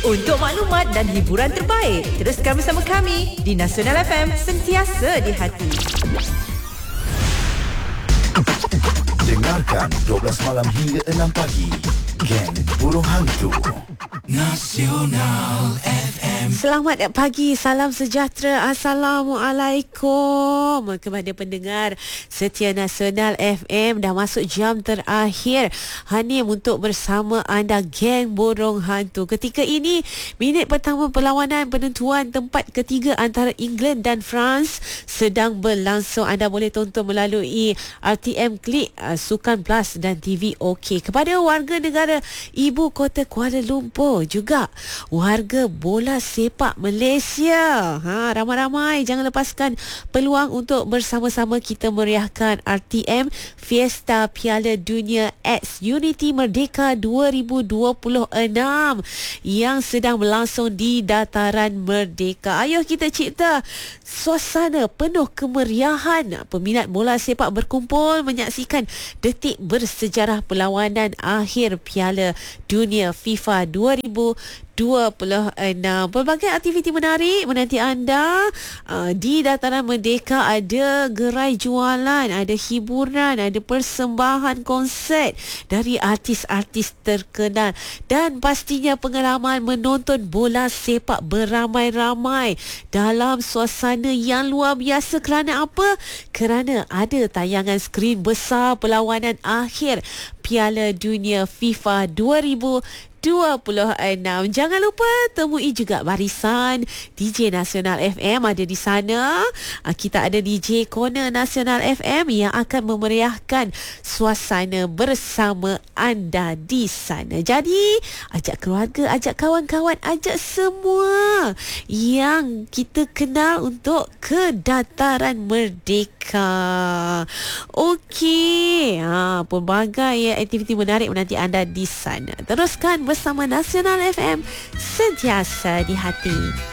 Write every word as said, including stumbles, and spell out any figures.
Untuk maklumat dan hiburan terbaik, teruskan bersama kami di Nasional F M, sentiasa di hati. Dengarkan dua belas malam hingga enam pagi. Geng Burung Hantu Nasional F M. Selamat pagi, salam sejahtera. Assalamualaikum kepada pendengar setia Nasional F M. Dah masuk jam terakhir Hanim untuk bersama anda, Geng Burung Hantu. Ketika ini, minit pertama perlawanan penentuan tempat ketiga antara England dan France sedang berlangsung. Anda boleh tonton melalui R T M Klik, Sukan Plus dan T V OK. Kepada warga negara ibu kota Kuala Lumpur, juga warga bola sepak Malaysia, ha, ramai-ramai jangan lepaskan peluang untuk bersama-sama kita meriahkan R T M Fiesta Piala Dunia X Unity Merdeka dua ribu dua puluh enam yang sedang berlangsung di Dataran Merdeka. Ayuh kita cipta suasana penuh kemeriahan. Peminat bola sepak berkumpul menyaksikan detik bersejarah perlawanan akhir Piala Dunia FIFA dua ribu dua puluh enam. Pelbagai aktiviti menarik menanti anda. Uh, di Dataran Merdeka ada gerai jualan, ada hiburan, ada persembahan konsert dari artis-artis terkenal dan pastinya pengalaman menonton bola sepak beramai-ramai dalam suasana yang luar biasa. Kerana apa? Kerana ada tayangan skrin besar perlawanan akhir Piala Dunia FIFA dua ribu dua puluh enam. Jangan lupa temui juga barisan D J Nasional F M ada di sana. Kita ada D J Corner Nasional F M yang akan memeriahkan suasana bersama anda di sana. Jadi, ajak keluarga, ajak kawan-kawan, ajak semua yang kita kenal untuk ke Dataran Merdeka. Okey, ha, pelbagai aktiviti menarik menanti anda di sana. Teruskan bersama Nasional F M, sentiasa di hati.